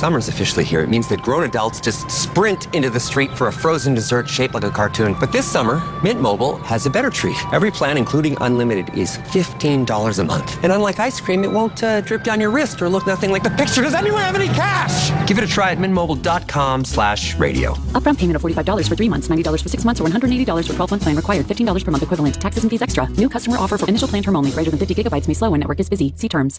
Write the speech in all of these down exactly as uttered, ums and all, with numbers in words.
summer's officially here, it means that grown adults just sprint into the street for a frozen dessert shaped like a cartoon. But this summer, Mint Mobile has a better treat. Every plan, including unlimited, is fifteen dollars a month. And unlike ice cream, it won't uh, drip down your wrist or look nothing like the picture. Does anyone have any cash? Give it a try at mintmobile.com slash radio. Upfront payment of forty-five dollars for three months, ninety dollars for six months, or one hundred eighty dollars for twelve-month plan required. fifteen dollars per month equivalent. Taxes and fees extra. New customer offer for initial plan term only. Greater than fifty gigabytes may slow when network is busy. See terms.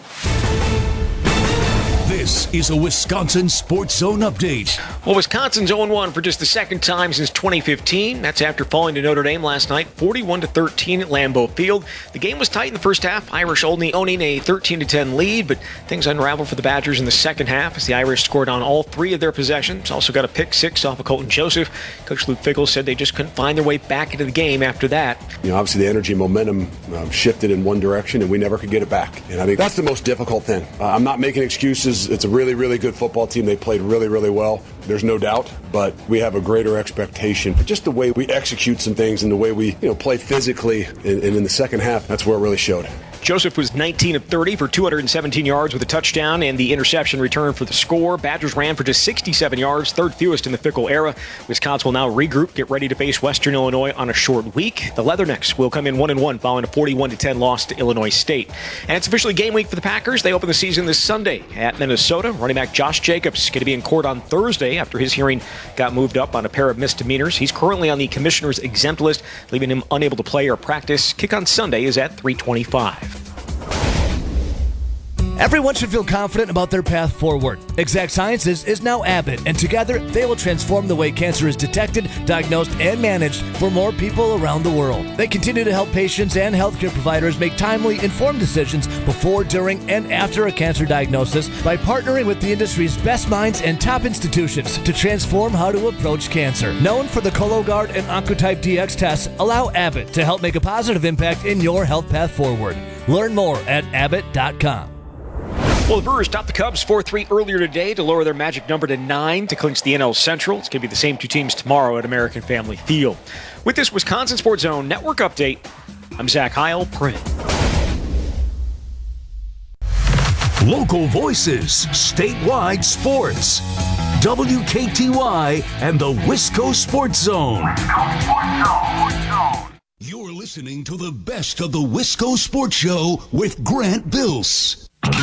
This is a Wisconsin Sports Zone update. Well, Wisconsin's oh and one for just the second time since twenty fifteen. That's after falling to Notre Dame last night, forty-one to thirteen at Lambeau Field. The game was tight in the first half. Irish only owning a thirteen to ten lead, but things unraveled for the Badgers in the second half as the Irish scored on all three of their possessions. Also got a pick six off of Colton Joseph. Coach Luke Fickell said they just couldn't find their way back into the game after that. You know, obviously the energy momentum uh, shifted in one direction, and we never could get it back. And I think that's the most difficult thing. Uh, I'm not making excuses. It's a really, really good football team. They played really, really well. There's no doubt, but we have a greater expectation. But just the way we execute some things and the way we, you know, play physically, and, and in the second half, that's where it really showed. Joseph was nineteen of thirty for two hundred seventeen yards with a touchdown and the interception return for the score. Badgers ran for just sixty-seven yards, third fewest in the Fickell era. Wisconsin will now regroup, get ready to face Western Illinois on a short week. The Leathernecks will come in one and one following a forty-one to ten loss to Illinois State. And it's officially game week for the Packers. They open the season this Sunday at Minnesota. Running back Josh Jacobs going to be in court on Thursday after his hearing got moved up on a pair of misdemeanors. He's currently on the commissioner's exempt list, leaving him unable to play or practice. Kick on Sunday is at three twenty-five. Everyone should feel confident about their path forward. Exact Sciences is now Abbott, and together they will transform the way cancer is detected, diagnosed, and managed for more people around the world. They continue to help patients and healthcare providers make timely, informed decisions before, during, and after a cancer diagnosis by partnering with the industry's best minds and top institutions to transform how to approach cancer. Known for the Cologuard and Oncotype D X tests, allow Abbott to help make a positive impact in your health path forward. Learn more at abbott dot com. Well, the Brewers topped the Cubs four three earlier today to lower their magic number to nine to clinch the N L Central. It's going to be the same two teams tomorrow at American Family Field. With this Wisconsin Sports Zone Network update, I'm Zach Heil, print. Local voices, statewide sports. W K T Y and the Wisco Sports Zone. Wisco Sports Zone. You're listening to the best of the Wisco Sports Show with Grant Bills.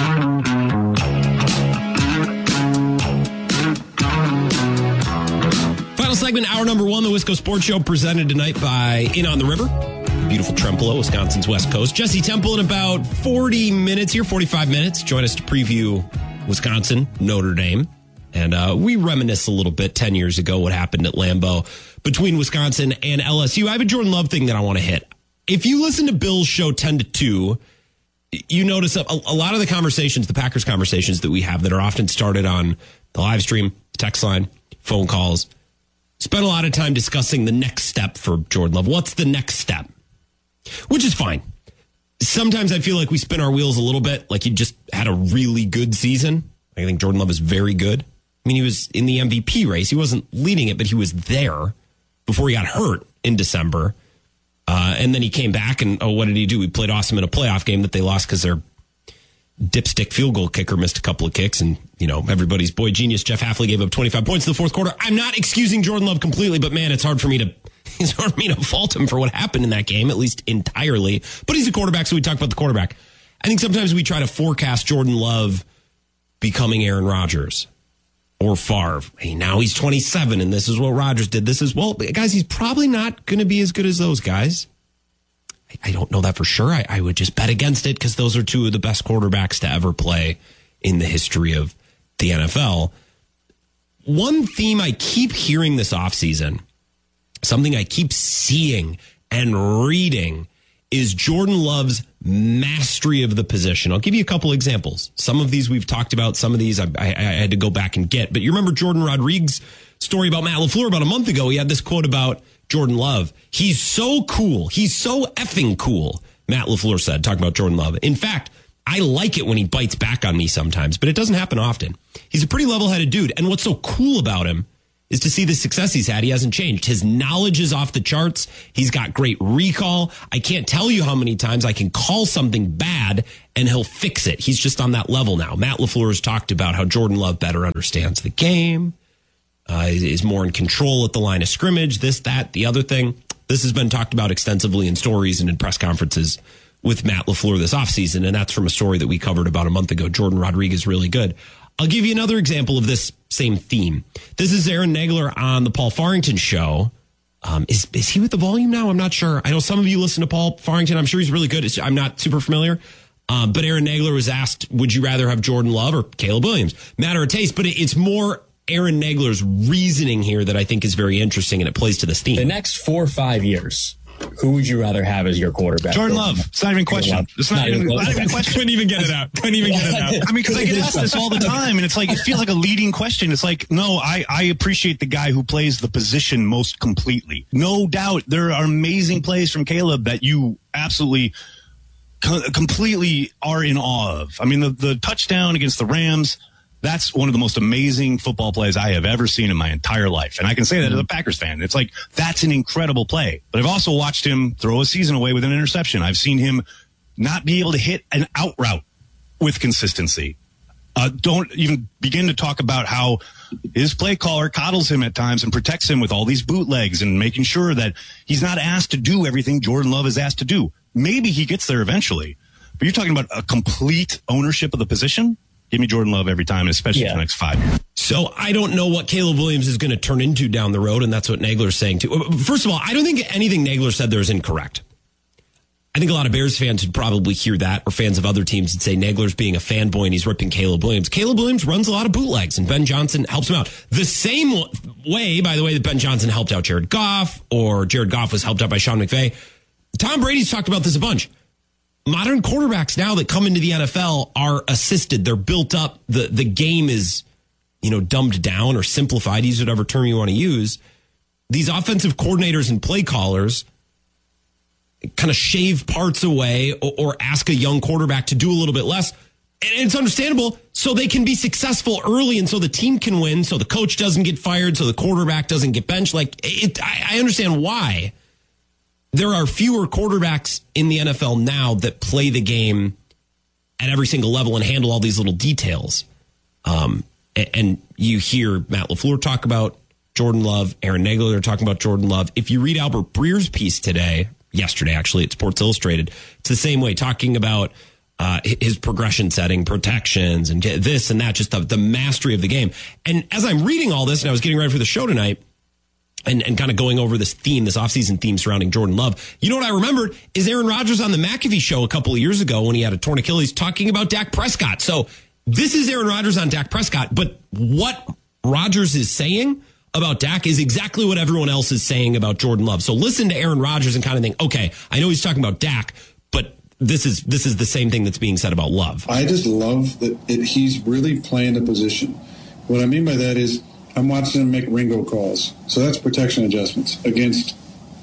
Final segment, hour number one, the Wisco Sports Show, presented tonight by Inn on the River, beautiful Trempealeau, Wisconsin's West Coast. Jesse Temple in about forty minutes here, forty-five minutes. Join us to preview Wisconsin, Notre Dame. And uh, we reminisce a little bit ten years ago what happened at Lambeau between Wisconsin and L S U. I have a Jordan Love thing that I want to hit. If you listen to Bill's show ten to two, you notice a, a lot of the conversations, the Packers conversations that we have that are often started on the live stream, text line, phone calls, spend a lot of time discussing the next step for Jordan Love. What's the next step? Which is fine. Sometimes I feel like we spin our wheels a little bit, like he just had a really good season. I think Jordan Love is very good. I mean, he was in the M V P race. He wasn't leading it, but he was there before he got hurt in December. Uh, and then he came back and, oh, what did he do? He played awesome in a playoff game that they lost because their dipstick field goal kicker missed a couple of kicks. And, you know, everybody's boy genius, Jeff Hafley, gave up twenty-five points in the fourth quarter. I'm not excusing Jordan Love completely, but man, it's hard for me to, it's hard for me to fault him for what happened in that game, at least entirely. But he's a quarterback, so we talk about the quarterback. I think sometimes we try to forecast Jordan Love becoming Aaron Rodgers or Favre. Hey, now he's twenty-seven, and this is what Rodgers did. This is, well, guys, he's probably not going to be as good as those guys. I, I don't know that for sure. I, I would just bet against it because those are two of the best quarterbacks to ever play in the history of the N F L. One theme I keep hearing this offseason, something I keep seeing and reading, is Jordan Love's mastery of the position. I'll give you a couple examples. Some of these we've talked about. Some of these I, I, I had to go back and get. But you remember Jordan Rodriguez's story about Matt LaFleur about a month ago? He had this quote about Jordan Love. He's so cool. He's so effing cool, Matt LaFleur said, talking about Jordan Love. In fact, I like it when he bites back on me sometimes, but it doesn't happen often. He's a pretty level-headed dude. And what's so cool about him is to see the success he's had. He hasn't changed. His knowledge is off the charts. He's got great recall. I can't tell you how many times I can call something bad and he'll fix it. He's just on that level now. Matt LaFleur has talked about how Jordan Love better understands the game, uh, is more in control at the line of scrimmage, this, that, the other thing. This has been talked about extensively in stories and in press conferences with Matt LaFleur this offseason, and that's from a story that we covered about a month ago. Jordan Rodriguez really good. I'll give you another example of this same theme. This is Aaron Nagler on the Paul Farrington show. Um, is is he with the volume now? I'm not sure. I know some of you listen to Paul Farrington. I'm sure he's really good. It's, I'm not super familiar. Um, but Aaron Nagler was asked, would you rather have Jordan Love or Caleb Williams? Matter of taste, but it, it's more Aaron Nagler's reasoning here that I think is very interesting, and it plays to this theme. The next four or five years, who would you rather have as your quarterback? Jordan Love. It's not even a question. It's not, not even, even, not even a question. Couldn't even get it out. Couldn't even get it out. I mean, because I get asked this all the time, and it's like, it feels like a leading question. It's like, no, I, I appreciate the guy who plays the position most completely. No doubt there are amazing plays from Caleb that you absolutely co- completely are in awe of. I mean, the, the touchdown against the Rams, that's one of the most amazing football plays I have ever seen in my entire life. And I can say that as a Packers fan. It's like, that's an incredible play. But I've also watched him throw a season away with an interception. I've seen him not be able to hit an out route with consistency. Uh, don't even begin to talk about how his play caller coddles him at times and protects him with all these bootlegs and making sure that he's not asked to do everything Jordan Love is asked to do. Maybe he gets there eventually. But you're talking about a complete ownership of the position? Give me Jordan Love every time, especially yeah. for the next five years. So I don't know what Caleb Williams is going to turn into down the road, and that's what Nagler's saying too. First of all, I don't think anything Nagler said there is incorrect. I think a lot of Bears fans would probably hear that, or fans of other teams would say Nagler's being a fanboy and he's ripping Caleb Williams. Caleb Williams runs a lot of bootlegs, and Ben Johnson helps him out. The same way, by the way, that Ben Johnson helped out Jared Goff, or Jared Goff was helped out by Sean McVay. Tom Brady's talked about this a bunch. Modern quarterbacks now that come into the N F L are assisted. They're built up. The the game is, you know, dumbed down or simplified. Use whatever term you want to use. These offensive coordinators and play callers kind of shave parts away or, or ask a young quarterback to do a little bit less. And it's understandable, so they can be successful early and so the team can win, so the coach doesn't get fired, so the quarterback doesn't get benched. Like, it, I, I understand why. There are fewer quarterbacks in the N F L now that play the game at every single level and handle all these little details. Um, and, and you hear Matt LaFleur talk about Jordan Love, Aaron Nagler talking about Jordan Love. If you read Albert Breer's piece today, yesterday actually, at Sports Illustrated, it's the same way, talking about uh, his progression setting, protections, and this and that, just the, the mastery of the game. And as I'm reading all this, and I was getting ready for the show tonight, And, and kind of going over this theme, this offseason theme surrounding Jordan Love. You know what I remembered is Aaron Rodgers on the McAfee show a couple of years ago when he had a torn Achilles talking about Dak Prescott. So this is Aaron Rodgers on Dak Prescott, but what Rodgers is saying about Dak is exactly what everyone else is saying about Jordan Love. So listen to Aaron Rodgers and kind of think, okay, I know he's talking about Dak, but this is this is the same thing that's being said about Love. I just love that it, he's really playing the position. What I mean by that is, I'm watching him make Ringo calls. So that's protection adjustments against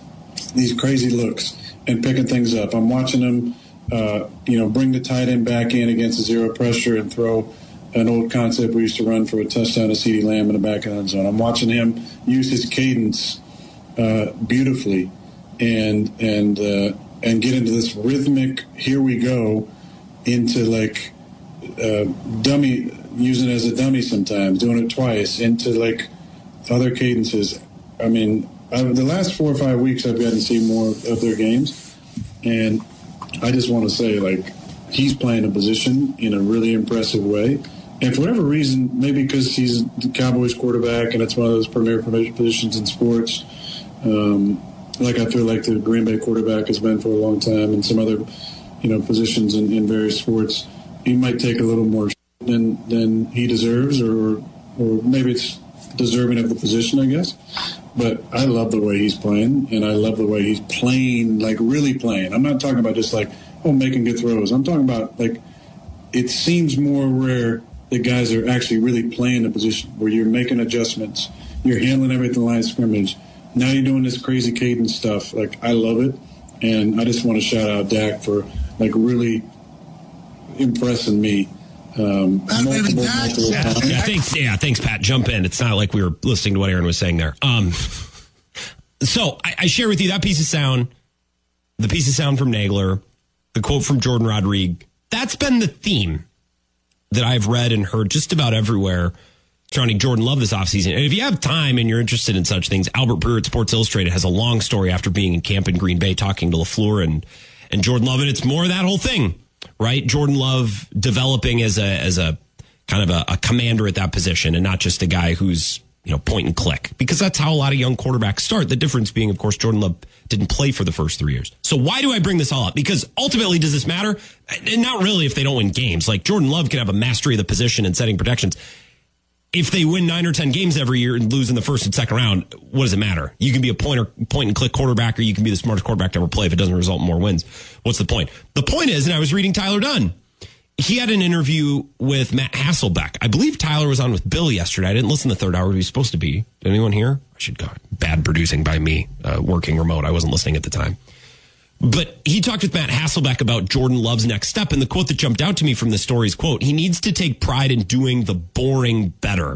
these crazy looks and picking things up. I'm watching him, uh, you know, bring the tight end back in against zero pressure and throw an old concept we used to run for a touchdown to CeeDee Lamb in the back of the end zone. I'm watching him use his cadence uh, beautifully and and uh, and get into this rhythmic, here we go, into like uh, dummy, using it as a dummy sometimes, doing it twice, into like other cadences. I mean, I've, the last four or five weeks I've gotten to see more of their games, and I just want to say, like, he's playing a position in a really impressive way. And for whatever reason, maybe because he's the Cowboys quarterback and it's one of those premier positions in sports, um, like I feel like the Green Bay quarterback has been for a long time, and some other, you know, positions in, in various sports, he might take a little more than than he deserves, or or maybe it's deserving of the position, I guess. But I love the way he's playing, and I love the way he's playing, like really playing. I'm not talking about just like, oh, making good throws. I'm talking about, like, it seems more rare that guys are actually really playing the position where you're making adjustments, you're handling everything line of scrimmage. Now you're doing this crazy cadence stuff. Like, I love it, and I just want to shout out Dak for, like, really impressing me um, multiple, multiple yeah, times. yeah, thanks, yeah, thanks, Pat. Jump in. It's not like we were listening to what Aaron was saying there. Um, so I, I share with you that piece of sound, the piece of sound from Nagler, the quote from Jordan Rodriguez. That's been the theme that I've read and heard just about everywhere surrounding Jordan Love this offseason. And if you have time and you're interested in such things, Albert Breer at Sports Illustrated has a long story after being in camp in Green Bay talking to LaFleur and, and Jordan Love. And it's more of that whole thing, right? Jordan Love developing as a as a kind of a, a commander at that position and not just a guy who's, you know, point and click. Because that's how a lot of young quarterbacks start. The difference being, of course, Jordan Love didn't play for the first three years. So why do I bring this all up? Because ultimately, does this matter? And not really if they don't win games. Like Jordan Love can have a mastery of the position and setting protections. If they win nine or ten games every year and lose in the first and second round, what does it matter? You can be a pointer, point and click quarterback, or you can be the smartest quarterback to ever play. If it doesn't result in more wins, what's the point? The point is, and I was reading Tyler Dunn. He had an interview with Matt Hasselbeck. I believe Tyler was on with Bill yesterday. I didn't listen to the third hour. He was supposed to be. Did anyone hear? I should go. Bad producing by me, uh, working remote. I wasn't listening at the time. But he talked with Matt Hasselbeck about Jordan Love's next step. And the quote that jumped out to me from the story is, quote, he needs to take pride in doing the boring better.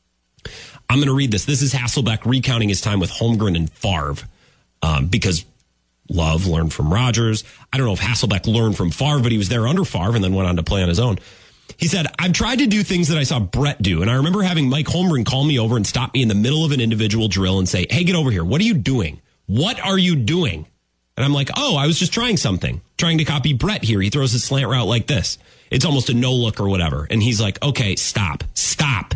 I'm going to read this. This is Hasselbeck recounting his time with Holmgren and Favre, um, because Love learned from Rodgers. I don't know if Hasselbeck learned from Favre, but he was there under Favre and then went on to play on his own. He said, I've tried to do things that I saw Brett do. And I remember having Mike Holmgren call me over and stop me in the middle of an individual drill and say, hey, get over here. What are you doing? What are you doing? And I'm like, oh, I was just trying something, trying to copy Brett here. He throws his slant route like this. It's almost a no look or whatever. And he's like, okay, stop, stop.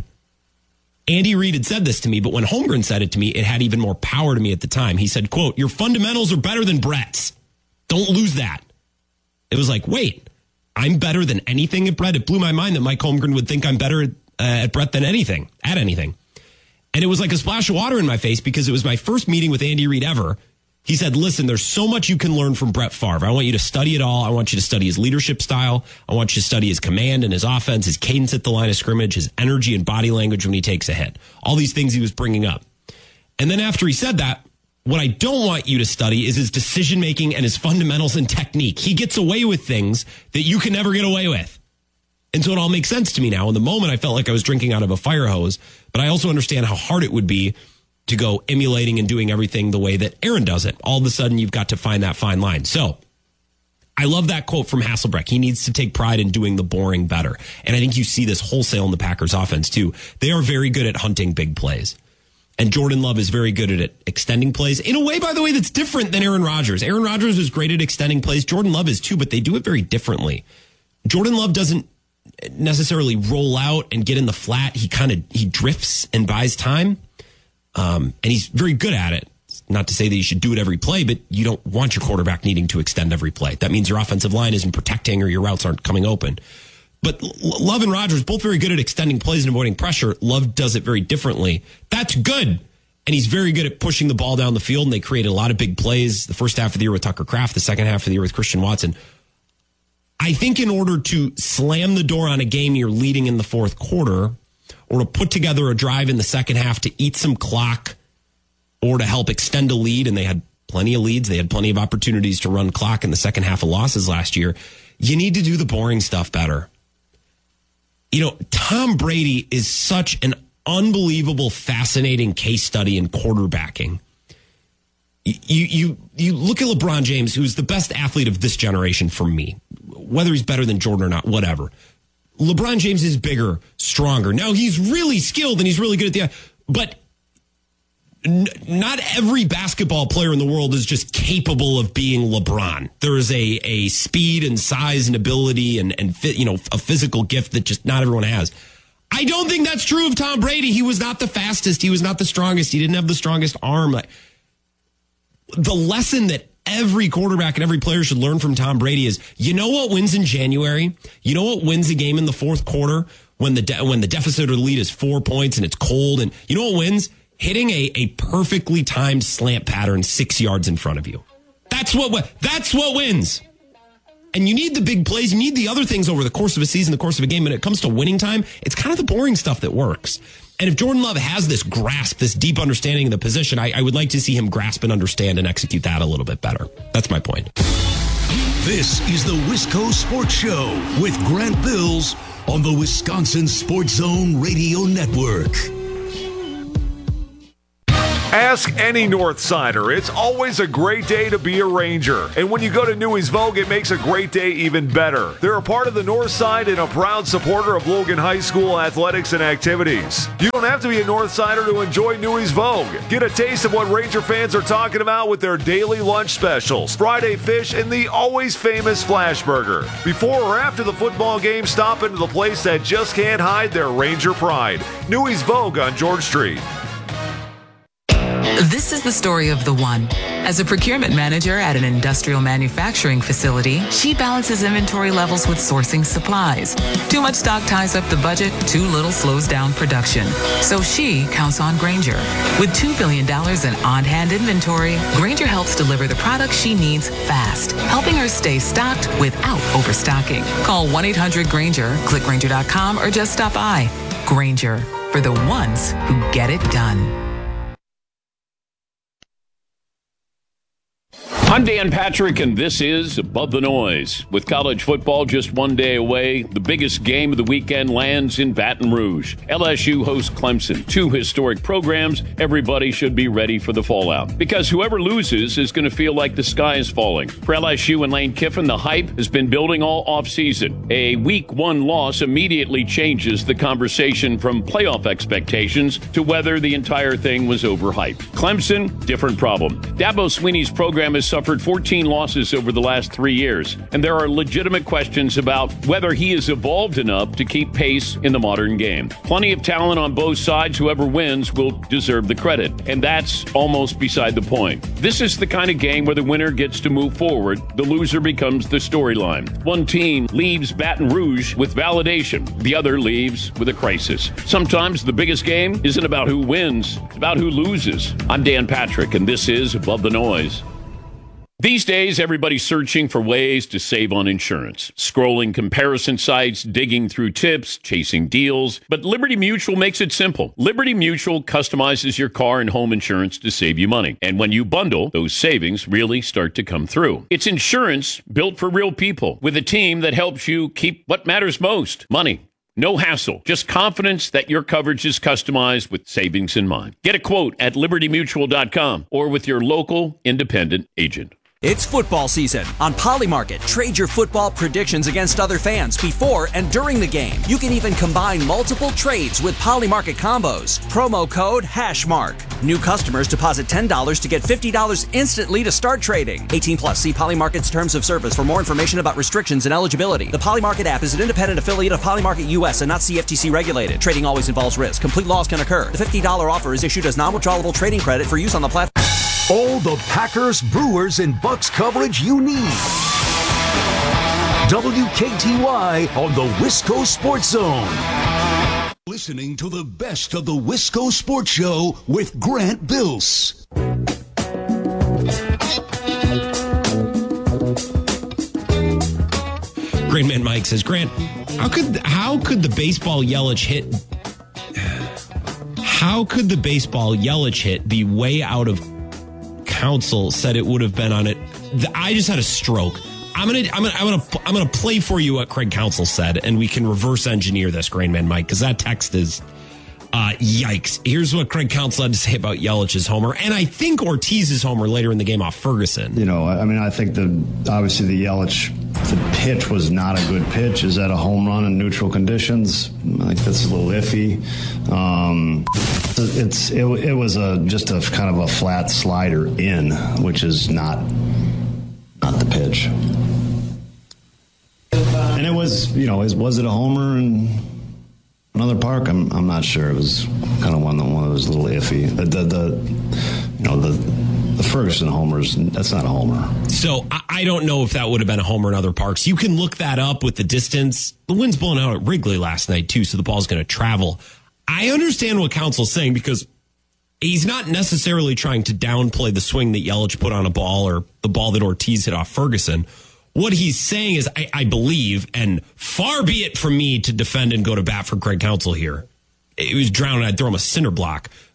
Andy Reid had said this to me, but when Holmgren said it to me, it had even more power to me at the time. He said, quote, your fundamentals are better than Brett's. Don't lose that. It was like, wait, I'm better than anything at Brett. It blew my mind that Mike Holmgren would think I'm better at, uh, at Brett than anything, at anything. And it was like a splash of water in my face because it was my first meeting with Andy Reid ever. He said, listen, there's so much you can learn from Brett Favre. I want you to study it all. I want you to study his leadership style. I want you to study his command and his offense, his cadence at the line of scrimmage, his energy and body language when he takes a hit. All these things he was bringing up. And then after he said that, what I don't want you to study is his decision-making and his fundamentals and technique. He gets away with things that you can never get away with. And so it all makes sense to me now. In the moment, I felt like I was drinking out of a fire hose, but I also understand how hard it would be to go emulating and doing everything the way that Aaron does it. All of a sudden, you've got to find that fine line. So I love that quote from Hasselbeck. He needs to take pride in doing the boring better. And I think you see this wholesale in the Packers offense, too. They are very good at hunting big plays. And Jordan Love is very good at it, extending plays in a way, by the way, that's different than Aaron Rodgers. Aaron Rodgers is great at extending plays. Jordan Love is, too, but they do it very differently. Jordan Love doesn't necessarily roll out and get in the flat. He kind of he drifts and buys time. Um, and he's very good at it. Not to say that you should do it every play, but you don't want your quarterback needing to extend every play. That means your offensive line isn't protecting or your routes aren't coming open. But Love and Rodgers, both very good at extending plays and avoiding pressure. Love does it very differently. That's good. And he's very good at pushing the ball down the field, and they created a lot of big plays the first half of the year with Tucker Kraft, the second half of the year with Christian Watson. I think in order to slam the door on a game you're leading in the fourth quarter, or to put together a drive in the second half to eat some clock or to help extend a lead, and they had plenty of leads. They had plenty of opportunities to run clock in the second half of losses last year. You need to do the boring stuff better. You know, Tom Brady is such an unbelievable, fascinating case study in quarterbacking. You, you, you look at LeBron James, who's the best athlete of this generation for me, whether he's better than Jordan or not, whatever. LeBron James is bigger, stronger. Now, he's really skilled and he's really good at the, but n- not every basketball player in the world is just capable of being LeBron. There is a, a speed and size and ability and, and fit, you know, a physical gift that just not everyone has. I don't think that's true of Tom Brady. He was not the fastest. He was not the strongest. He didn't have the strongest arm. The lesson that every quarterback and every player should learn from Tom Brady is, you know what wins in January? You know what wins a game in the fourth quarter when the de- when the deficit or the lead is four points and it's cold? And you know what wins? Hitting a, a perfectly timed slant pattern six yards in front of you. That's what that's what wins. And you need the big plays. You need the other things over the course of a season, the course of a game. When it comes to winning time, it's kind of the boring stuff that works. And if Jordan Love has this grasp, this deep understanding of the position, I, I would like to see him grasp and understand and execute that a little bit better. That's my point. This is the Wisco Sports Show with Grant Bills on the Wisconsin Sports Zone Radio Network. Ask any Northsider. It's always a great day to be a Ranger. And when you go to Newey's Vogue, it makes a great day even better. They're a part of the North Side and a proud supporter of Logan High School athletics and activities. You don't have to be a Northsider to enjoy Newey's Vogue. Get a taste of what Ranger fans are talking about with their daily lunch specials, Friday fish, and the always famous Flash Burger. Before or after the football game, stop into the place that just can't hide their Ranger pride. Newey's Vogue on George Street. This is the story of the one. As a procurement manager at an industrial manufacturing facility, she balances inventory levels with sourcing supplies. Too much stock ties up the budget, too little slows down production. So she counts on Grainger. With two billion dollars in on-hand inventory, Grainger helps deliver the products she needs fast, helping her stay stocked without overstocking. Call one eight hundred Grainger, click Grainger dot com, or just stop by. Grainger, for the ones who get it done. I'm Dan Patrick, and this is Above the Noise. With college football just one day away, the biggest game of the weekend lands in Baton Rouge. L S U hosts Clemson, two historic programs. Everybody should be ready for the fallout, because whoever loses is going to feel like the sky is falling. For L S U and Lane Kiffin, the hype has been building all offseason. A week one loss immediately changes the conversation from playoff expectations to whether the entire thing was overhyped. Clemson, different problem. Dabo Swinney's program has suffered fourteen losses over the last three years, and there are legitimate questions about whether he has evolved enough to keep pace in the modern game. Plenty of talent on both sides. Whoever wins will deserve the credit, and that's almost beside the point. This is the kind of game where the winner gets to move forward, the loser becomes the storyline. One team leaves Baton Rouge with validation, the other leaves with a crisis. Sometimes the biggest game isn't about who wins, it's about who loses. I'm Dan Patrick, and this is Above the Noise. These days, everybody's searching for ways to save on insurance. Scrolling comparison sites, digging through tips, chasing deals. But Liberty Mutual makes it simple. Liberty Mutual customizes your car and home insurance to save you money. And when you bundle, those savings really start to come through. It's insurance built for real people, with a team that helps you keep what matters most, money. No hassle, just confidence that your coverage is customized with savings in mind. Get a quote at liberty mutual dot com or with your local independent agent. It's football season. On Polymarket, trade your football predictions against other fans before and during the game. You can even combine multiple trades with Polymarket combos. Promo code HashMark. New customers deposit ten dollars to get fifty dollars instantly to start trading. eighteen plus. See Polymarket's terms of service for more information about restrictions and eligibility. The Polymarket app is an independent affiliate of Polymarket U S and not C F T C regulated. Trading always involves risk. Complete loss can occur. The fifty dollars offer is issued as non-withdrawable trading credit for use on the platform. All the Packers, Brewers, and Bucks coverage you need. W K T Y on the Wisco Sports Zone. Listening to the best of the Wisco Sports Show with Grant Bills. Green Man Mike says, Grant, how could how could the baseball Yelich hit? How could the baseball Yelich hit be way out of counsel? Said it would have been on it. I just had a stroke. I'm gonna, I'm gonna, I'm gonna, I'm gonna play for you what Craig Counsell said, and we can reverse engineer this, Grain Man Mike, because that text is, uh, yikes. Here's what Craig Counsell had to say about Yelich's homer, and I think Ortiz's homer later in the game off Ferguson. You know, I mean, I think the obviously the Yelich, the pitch was not a good pitch. Is that a home run in neutral conditions? I think that's a little iffy. Um, it's it, it was a just a kind of a flat slider in, which is not not the pitch. And it was, you know, is, was it a homer in another park? I'm I'm not sure. It was kind of one that one that was a little iffy. The the, the you know the. The Ferguson homers, that's not a homer. So I, I don't know if that would have been a homer in other parks. You can look that up with the distance. The wind's blowing out at Wrigley last night, too, so the ball's going to travel. I understand what Counsell's saying because he's not necessarily trying to downplay the swing that Yelich put on a ball or the ball that Ortiz hit off Ferguson. What he's saying is, I, I believe, and far be it from me to defend and go to bat for Craig Counsell here. It was drowning. I'd throw him a cinder block.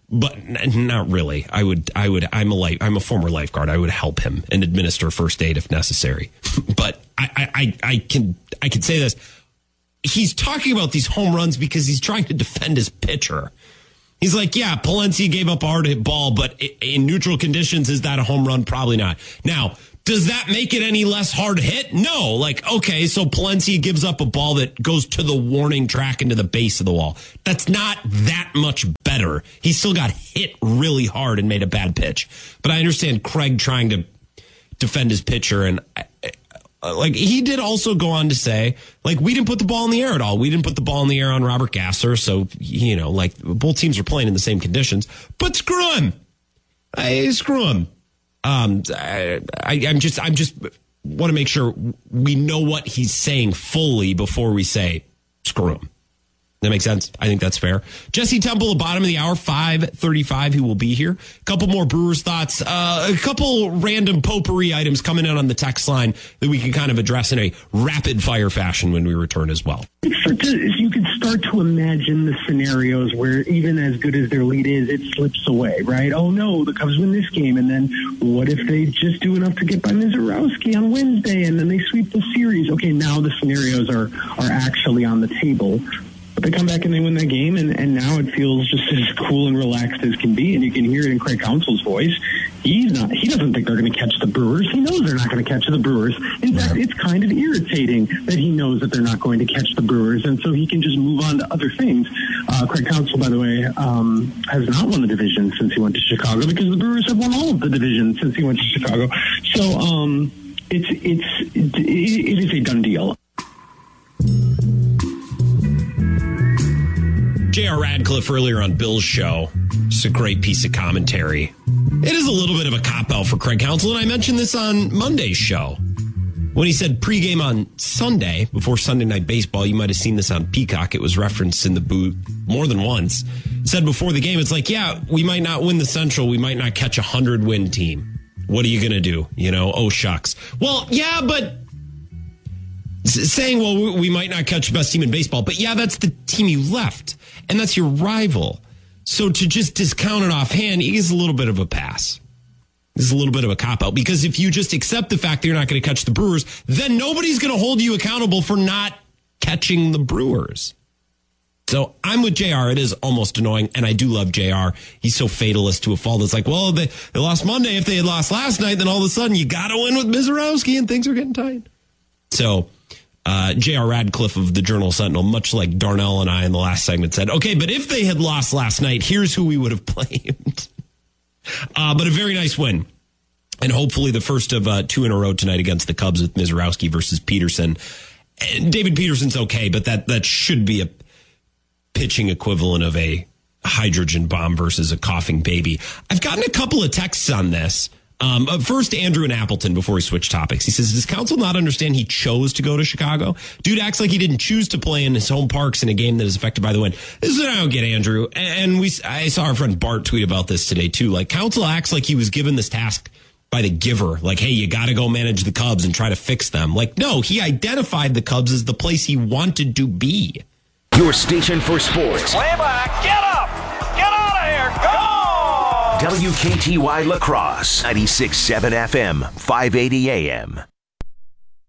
but n- not really. I would, I would, I'm a life, I'm a former lifeguard. I would help him and administer first aid if necessary. But I, I, I, I can, I can say this. He's talking about these home runs because he's trying to defend his pitcher. He's like, yeah, Palencia gave up a hard hit ball, but in neutral conditions, is that a home run? Probably not. Now, does that make it any less hard hit? No. Like, okay, so Palencia gives up a ball that goes to the warning track into the base of the wall. That's not that much better. He still got hit really hard and made a bad pitch. But I understand Craig trying to defend his pitcher. And uh, like, he did also go on to say, like, we didn't put the ball in the air at all. We didn't put the ball in the air on Robert Gasser. So, you know, like, both teams are playing in the same conditions. But screw him. I, screw him. Um, I, I, I'm just, I'm just want to make sure we know what he's saying fully before we say screw him. That makes sense. I think that's fair. Jesse Temple, at bottom of the hour, five thirty-five. He will be here. A couple more Brewers thoughts. Uh, a couple random potpourri items coming in on the text line that we can kind of address in a rapid fire fashion when we return as well. You can start to imagine the scenarios where even as good as their lead is, it slips away, right? Oh, no, the Cubs win this game. And then what if they just do enough to get by Mizorowski on Wednesday and then they sweep the series? Okay, now the scenarios are, are actually on the table. But they come back and they win that game, and, and now it feels just as cool and relaxed as can be. And you can hear it in Craig Counsell's voice. He's not. He doesn't think they're going to catch the Brewers. He knows they're not going to catch the Brewers. In fact, it's kind of irritating that he knows that they're not going to catch the Brewers, and so he can just move on to other things. Uh, Craig Counsell, by the way, um, has not won the division since he went to Chicago because the Brewers have won all of the divisions since he went to Chicago. So um, it's it's it, it is a done deal. J R. Radcliffe earlier on Bill's show. Just a great piece of commentary. It is a little bit of a cop-out for Craig Counsell, and I mentioned this on Monday's show. When he said pregame on Sunday, before Sunday Night Baseball, you might have seen this on Peacock. It was referenced in the booth more than once. Said before the game, it's like, yeah, we might not win the Central. We might not catch a hundred-win team. What are you going to do? You know, oh, shucks. Well, yeah, but... saying, well, we might not catch the best team in baseball, but yeah, that's the team you left, and that's your rival. So to just discount it offhand is a little bit of a pass. It's a little bit of a cop-out, because if you just accept the fact that you're not going to catch the Brewers, then nobody's going to hold you accountable for not catching the Brewers. So I'm with J R. It is almost annoying, and I do love J R. He's so fatalist to a fault. It's like, well, they, they lost Monday. If they had lost last night, then all of a sudden you got to win with Mizorowski, and things are getting tight. So... Uh, J R. Radcliffe of the Journal Sentinel, much like Darnell and I in the last segment, said, okay, but if they had lost last night, here's who we would have blamed. uh, but a very nice win. And hopefully the first of uh, two in a row tonight against the Cubs with Mizorowski versus Peterson. And David Peterson's okay, but that, that should be a pitching equivalent of a hydrogen bomb versus a coughing baby. I've gotten a couple of texts on this. Um, first, Andrew in Appleton, before we switch topics. He says, does Counsell not understand he chose to go to Chicago? Dude acts like he didn't choose to play in his home parks in a game that is affected by the wind. This is what I don't get, Andrew. And we, I saw our friend Bart tweet about this today, too. Like, Counsell acts like he was given this task by the giver. Like, hey, you got to go manage the Cubs and try to fix them. Like, no, he identified the Cubs as the place he wanted to be. Your station for sports. Way back. Get up. Get out of here. Go. W K T Y La Crosse, ninety-six point seven F M, five eighty A M.